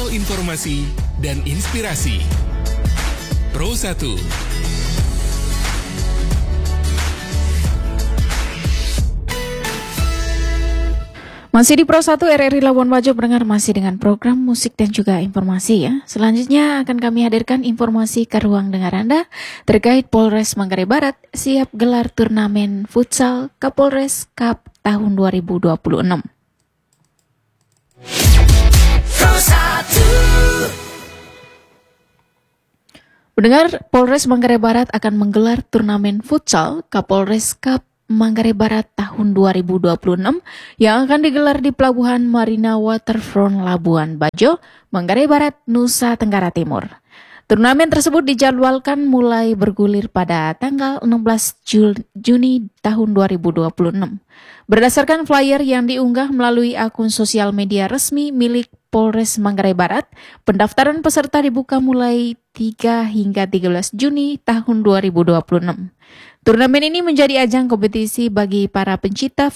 Portal informasi dan inspirasi. Pro 1. Masih di Pro 1 RRI Labuan Bajo, pendengar, masih dengan program musik dan juga informasi ya. Selanjutnya akan kami hadirkan informasi ke ruang dengar Anda terkait Polres Manggarai Barat siap gelar turnamen futsal Kapolres Cup tahun 2026. Pro 1. Pendengar, Polres Manggarai Barat akan menggelar turnamen futsal Kapolres Cup Manggarai Barat tahun 2026 yang akan digelar di Pelabuhan Marina Waterfront Labuan Bajo, Manggarai Barat, Nusa Tenggara Timur. Turnamen tersebut dijadwalkan mulai bergulir pada tanggal 16 Juni tahun 2026. Berdasarkan flyer yang diunggah melalui akun sosial media resmi milik Polres Manggarai Barat, pendaftaran peserta dibuka mulai 3 hingga 13 Juni tahun 2026. Turnamen ini menjadi ajang kompetisi bagi para pencinta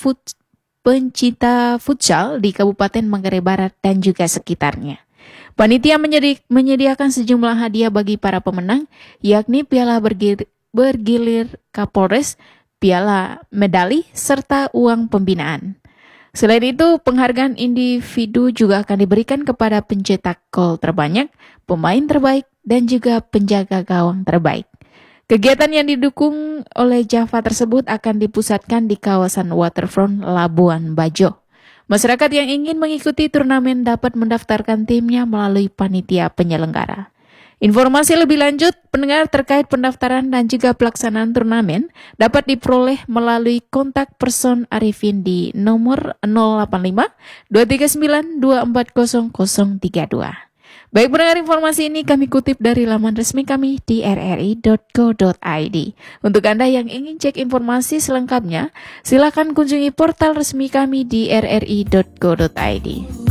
futsal di Kabupaten Manggarai Barat dan juga sekitarnya. Panitia menyediakan sejumlah hadiah bagi para pemenang, yakni piala bergilir Kapolres, piala medali, serta uang pembinaan. Selain itu, penghargaan individu juga akan diberikan kepada pencetak gol terbanyak, pemain terbaik, dan juga penjaga gawang terbaik. Kegiatan yang didukung oleh Java tersebut akan dipusatkan di kawasan Waterfront Labuan Bajo. Masyarakat yang ingin mengikuti turnamen dapat mendaftarkan timnya melalui panitia penyelenggara. Informasi lebih lanjut, pendengar, terkait pendaftaran dan juga pelaksanaan turnamen dapat diperoleh melalui kontak person Arifin di nomor 085 239 240032. Baik pendengar, informasi ini kami kutip dari laman resmi kami di rri.co.id. Untuk Anda yang ingin cek informasi selengkapnya, silakan kunjungi portal resmi kami di rri.co.id.